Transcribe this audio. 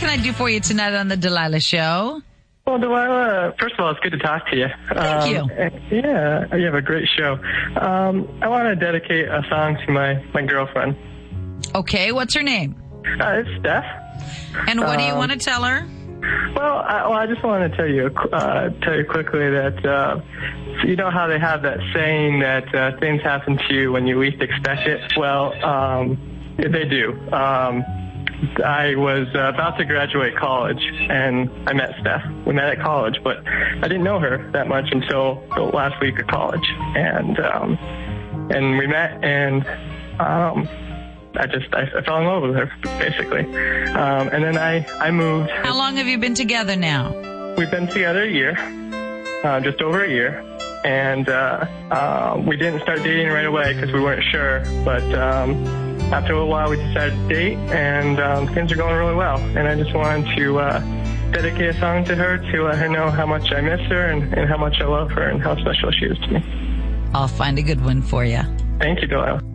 can I do for you tonight on the Delilah Show? Well, Delilah, first of all, it's good to talk to you. Thank you. Yeah, you have a great show. I want to dedicate a song to my girlfriend. Okay, what's her name? It's Steph. And what do you want to tell her? Well, I just want to tell you quickly that you know how they have that saying that things happen to you when you least expect it? Well, they do. I was about to graduate college, and I met Steph. We met at college, but I didn't know her that much until the last week of college. And we met, and I fell in love with her, basically. And then I moved. How long have you been together now? We've been together a year, just over a year. And we didn't start dating right away because we weren't sure. But after a while, we decided to date, and things are going really well. And I just wanted to dedicate a song to her to let her know how much I miss her and how much I love her and how special she is to me. I'll find a good one for you. Thank you, Delilah.